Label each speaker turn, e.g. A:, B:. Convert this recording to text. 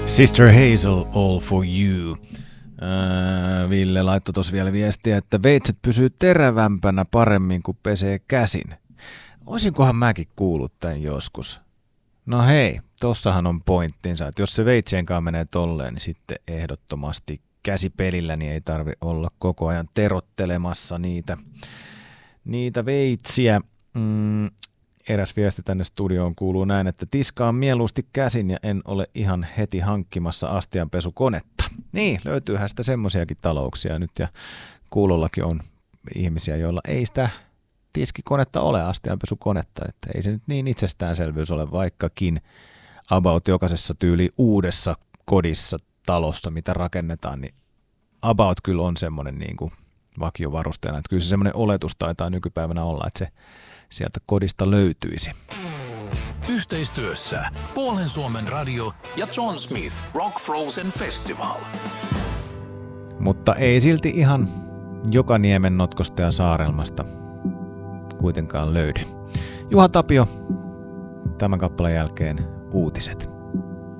A: Sister Hazel, All for You. Ville laittoi tuossa vielä viestiä, että veitset pysyy terävämpänä paremmin kuin pesee käsin. Oisinkohan mäkin kuullut tämän joskus? No hei, tossahan on pointtinsa, että jos se veitsien kanssa menee tolleen, niin sitten ehdottomasti käsipelillä niin ei tarvi olla koko ajan terottelemassa niitä veitsiä. Eräs viesti tänne studioon kuuluu näin, että tiskaan mieluusti käsin ja en ole ihan heti hankkimassa astianpesukonetta. Niin, löytyyhän sitä semmoisiakin talouksia nyt ja kuulollakin on ihmisiä, joilla ei sitä tiskikonetta ole, astianpesukonetta, että ei se nyt niin itsestäänselvyys ole, vaikkakin about jokaisessa tyyli uudessa kodissa, talossa, mitä rakennetaan, niin about kyllä on semmoinen niin kuin vakiovarusteena, että kyllä se semmoinen oletus taitaa nykypäivänä olla, että se sieltä kodista löytyisi.
B: Yhteistyössä Puolen Suomen radio ja John Smith Rock Frozen Festival.
A: Mutta ei silti ihan joka niemen notkosta ja saarelmasta kuitenkaan löydy. Juha Tapio, tämän kappaleen jälkeen uutiset.